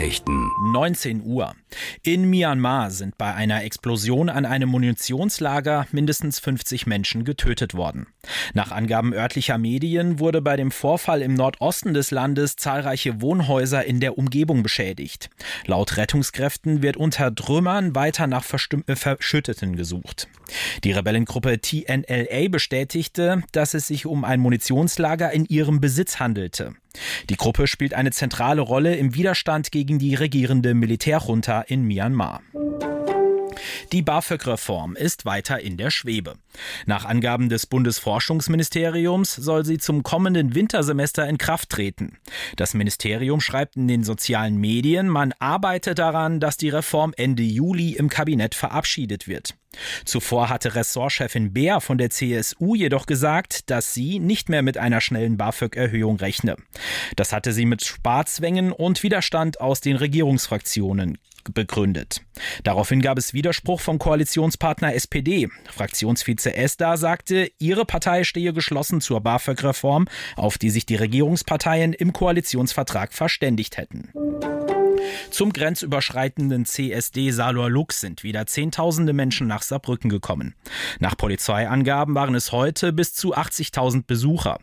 Nachrichten. 19 Uhr. In Myanmar sind bei einer Explosion an einem Munitionslager mindestens 50 Menschen getötet worden. Nach Angaben örtlicher Medien wurde bei dem Vorfall im Nordosten des Landes zahlreiche Wohnhäuser in der Umgebung beschädigt. Laut Rettungskräften wird unter Trümmern weiter nach Verschütteten gesucht. Die Rebellengruppe TNLA bestätigte, dass es sich um ein Munitionslager in ihrem Besitz handelte. Die Gruppe spielt eine zentrale Rolle im Widerstand gegen die regierende Militärjunta in Myanmar. Die BAföG-Reform ist weiter in der Schwebe. Nach Angaben des Bundesforschungsministeriums soll sie zum kommenden Wintersemester in Kraft treten. Das Ministerium schreibt in den sozialen Medien, man arbeite daran, dass die Reform Ende Juli im Kabinett verabschiedet wird. Zuvor hatte Ressortchefin Beer von der CSU jedoch gesagt, dass sie nicht mehr mit einer schnellen BAföG-Erhöhung rechne. Das hatte sie mit Sparzwängen und Widerstand aus den Regierungsfraktionen begründet. Daraufhin gab es Widerspruch vom Koalitionspartner SPD. Fraktionsvize Esda sagte, ihre Partei stehe geschlossen zur BAföG-Reform, auf die sich die Regierungsparteien im Koalitionsvertrag verständigt hätten. Zum grenzüberschreitenden CSD Saarlouis sind wieder Zehntausende Menschen nach Saarbrücken gekommen. Nach Polizeiangaben waren es heute bis zu 80.000 Besucher.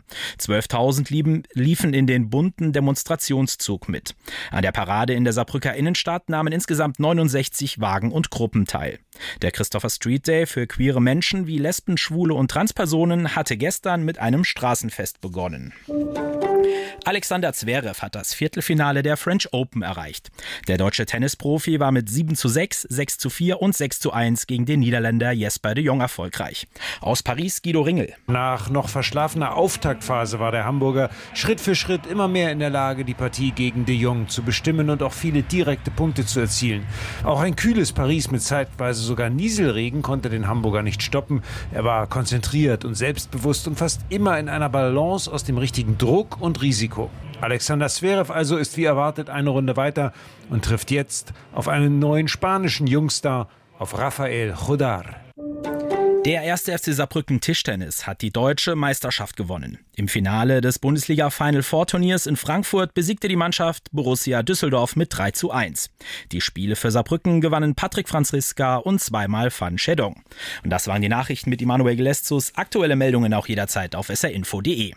12.000 liefen in den bunten Demonstrationszug mit. An der Parade in der Saarbrücker Innenstadt nahmen insgesamt 69 Wagen und Gruppen teil. Der Christopher Street Day für queere Menschen wie Lesben, Schwule und Transpersonen hatte gestern mit einem Straßenfest begonnen. Alexander Zverev hat das Viertelfinale der French Open erreicht. Der deutsche Tennisprofi war mit 7:6, 6:4 und 6:1 gegen den Niederländer Jesper de Jong erfolgreich. Aus Paris Guido Ringel. Nach noch verschlafener Auftaktphase war der Hamburger Schritt für Schritt immer mehr in der Lage, die Partie gegen de Jong zu bestimmen und auch viele direkte Punkte zu erzielen. Auch ein kühles Paris mit zeitweise sogar Nieselregen konnte den Hamburger nicht stoppen. Er war konzentriert und selbstbewusst und fast immer in einer Balance aus dem richtigen Druck und Risiko. Alexander Zverev also ist wie erwartet eine Runde weiter und trifft jetzt auf einen neuen spanischen Jungstar, auf Rafael Jodar. Der 1. FC Saarbrücken Tischtennis hat die deutsche Meisterschaft gewonnen. Im Finale des Bundesliga-Final-Four-Turniers in Frankfurt besiegte die Mannschaft Borussia Düsseldorf mit 3:1. Die Spiele für Saarbrücken gewannen Patrick Franziska und zweimal Van Schedong. Und das waren die Nachrichten mit Immanuel Geleszus. Aktuelle Meldungen auch jederzeit auf srinfo.de.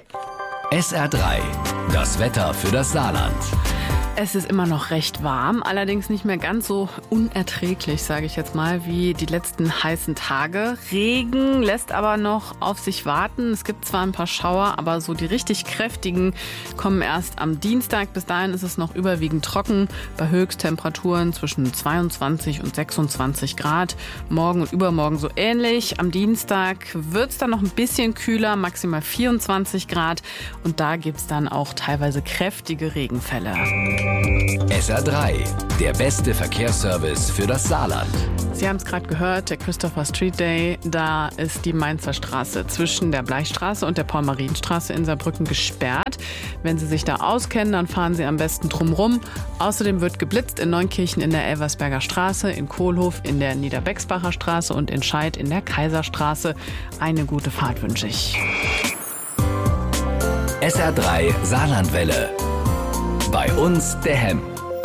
SR3, das Wetter für das Saarland. Es ist immer noch recht warm, allerdings nicht mehr ganz so unerträglich, sage ich jetzt mal, wie die letzten heißen Tage. Regen lässt aber noch auf sich warten. Es gibt zwar ein paar Schauer, aber so die richtig kräftigen kommen erst am Dienstag. Bis dahin ist es noch überwiegend trocken, bei Höchsttemperaturen zwischen 22 und 26 Grad. Morgen und übermorgen so ähnlich. Am Dienstag wird es dann noch ein bisschen kühler, maximal 24 Grad. Und da gibt es dann auch teilweise kräftige Regenfälle. SR3, der beste Verkehrsservice für das Saarland. Sie haben es gerade gehört, der Christopher Street Day, da ist die Mainzer Straße zwischen der Bleichstraße und der Paul-Marien-Straße in Saarbrücken gesperrt. Wenn Sie sich da auskennen, dann fahren Sie am besten drumrum. Außerdem wird geblitzt in Neunkirchen in der Elversberger Straße, in Kohlhof in der Niederbecksbacher Straße und in Scheid in der Kaiserstraße. Eine gute Fahrt wünsche ich. SR3 Saarlandwelle. Bei uns der Hemm.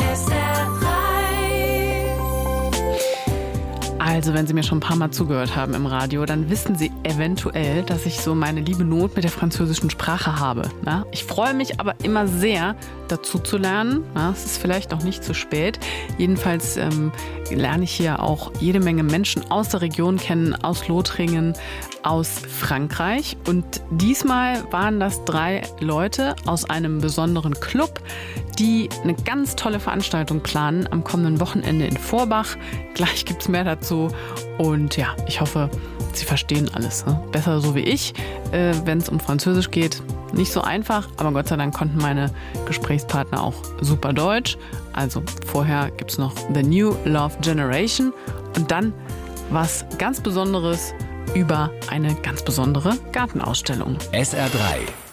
Also, wenn Sie mir schon ein paar Mal zugehört haben im Radio, dann wissen Sie eventuell, dass ich so meine liebe Not mit der französischen Sprache habe. Na? Ich freue mich aber immer sehr, dazu zu lernen. Na, es ist vielleicht noch nicht zu spät. Jedenfalls lerne ich hier auch jede Menge Menschen aus der Region kennen, aus Lothringen, aus Frankreich. Und diesmal waren das 3 Leute aus einem besonderen Club, die eine ganz tolle Veranstaltung planen am kommenden Wochenende in Vorbach. Gleich gibt's mehr dazu. Und ja, ich hoffe, Sie verstehen alles. Ne? Besser so wie ich, wenn es um Französisch geht. Nicht so einfach, aber Gott sei Dank konnten meine Gesprächspartner auch super Deutsch. Also vorher gibt's noch The New Love Generation und dann was ganz Besonderes über eine ganz besondere Gartenausstellung. SR3